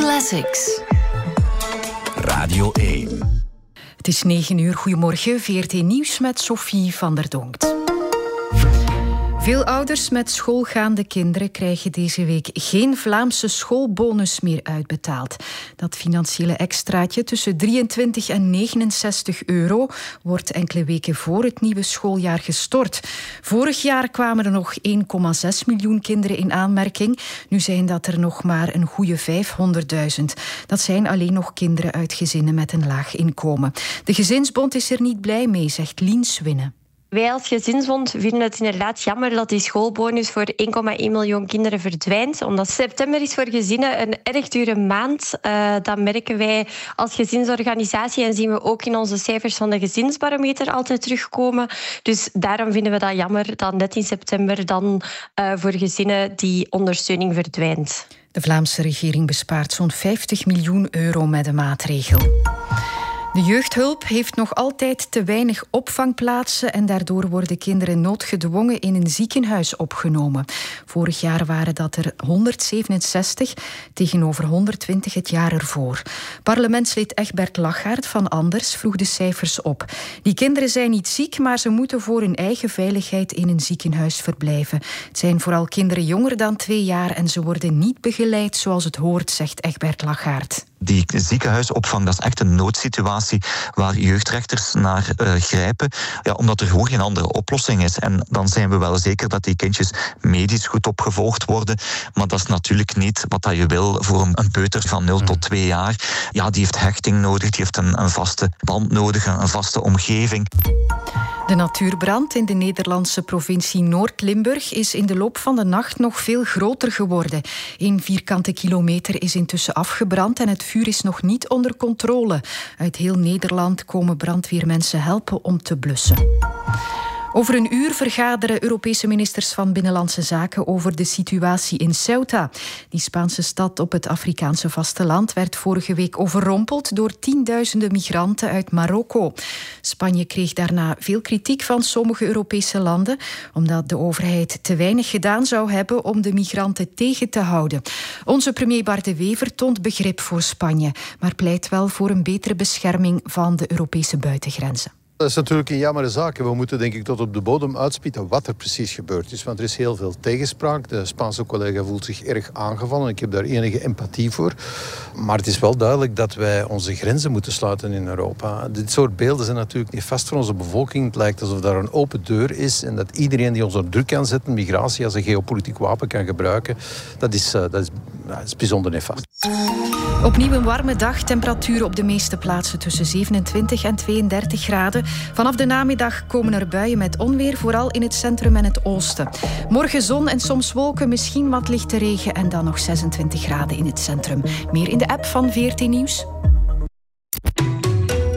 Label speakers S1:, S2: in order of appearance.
S1: Classics.
S2: Radio 1.
S1: Het is 9:00. Goedemorgen. VRT Nieuws met Sophie van der Donkt. Veel ouders met schoolgaande kinderen krijgen deze week geen Vlaamse schoolbonus meer uitbetaald. Dat financiële extraatje tussen 23 en 69 euro wordt enkele weken voor het nieuwe schooljaar gestort. Vorig jaar kwamen er nog 1,6 miljoen kinderen in aanmerking. Nu zijn dat er nog maar een goede 500.000. Dat zijn alleen nog kinderen uit gezinnen met een laag inkomen. De Gezinsbond is er niet blij mee, zegt Lien Swinnen.
S3: Wij als Gezinsbond vinden het inderdaad jammer dat die schoolbonus voor 1,1 miljoen kinderen verdwijnt. Omdat september is voor gezinnen een erg dure maand. Dat merken wij als gezinsorganisatie en zien we ook in onze cijfers van de gezinsbarometer altijd terugkomen. Dus daarom vinden we dat jammer dat net in september dan voor gezinnen die ondersteuning verdwijnt.
S1: De Vlaamse regering bespaart zo'n 50 miljoen euro met de maatregel. De jeugdhulp heeft nog altijd te weinig opvangplaatsen en daardoor worden kinderen noodgedwongen in een ziekenhuis opgenomen. Vorig jaar waren dat er 167 tegenover 120 het jaar ervoor. Parlementslid Egbert Lachaert van Anders vroeg de cijfers op. Die kinderen zijn niet ziek, maar ze moeten voor hun eigen veiligheid in een ziekenhuis verblijven. Het zijn vooral kinderen jonger dan 2 jaar en ze worden niet begeleid zoals het hoort, zegt Egbert Lachaert.
S4: Die ziekenhuisopvang, dat is echt een noodsituatie waar jeugdrechters naar grijpen, omdat er gewoon geen andere oplossing is. En dan zijn we wel zeker dat die kindjes medisch goed opgevolgd worden. Maar dat is natuurlijk niet wat je wil voor een peuter van 0 tot 2 jaar. Ja, die heeft hechting nodig, die heeft een vaste band nodig, een vaste omgeving.
S1: De natuurbrand in de Nederlandse provincie Noord-Limburg is in de loop van de nacht nog veel groter geworden. 1 vierkante kilometer is intussen afgebrand en het vuur is nog niet onder controle. Uit heel Nederland komen brandweermensen helpen om te blussen. Over een uur vergaderen Europese ministers van Binnenlandse Zaken over de situatie in Ceuta. Die Spaanse stad op het Afrikaanse vasteland werd vorige week overrompeld door tienduizenden migranten uit Marokko. Spanje kreeg daarna veel kritiek van sommige Europese landen, omdat de overheid te weinig gedaan zou hebben om de migranten tegen te houden. Onze premier Bart De Wever toont begrip voor Spanje, maar pleit wel voor een betere bescherming van de Europese buitengrenzen.
S5: Dat is natuurlijk een jammere zaak. We moeten denk ik tot op de bodem uitspitten wat er precies gebeurd is. Want er is heel veel tegenspraak. De Spaanse collega voelt zich erg aangevallen. Ik heb daar enige empathie voor. Maar het is wel duidelijk dat wij onze grenzen moeten sluiten in Europa. Dit soort beelden zijn natuurlijk niet vast voor onze bevolking. Het lijkt alsof daar een open deur is en dat iedereen die ons onder druk kan zetten, migratie als een geopolitiek wapen kan gebruiken, dat is bijzonder nefast.
S1: Opnieuw een warme dag. Temperaturen op de meeste plaatsen tussen 27 en 32 graden. Vanaf de namiddag komen er buien met onweer, vooral in het centrum en het oosten. Morgen zon en soms wolken, misschien wat lichte regen en dan nog 26 graden in het centrum. Meer in de app van VRT Nieuws.